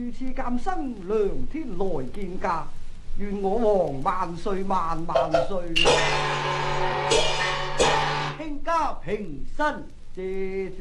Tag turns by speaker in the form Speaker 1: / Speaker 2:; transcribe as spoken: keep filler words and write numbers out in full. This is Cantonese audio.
Speaker 1: 如此監生，良天來見駕，願我王萬歲萬萬歲！卿家平身謝主。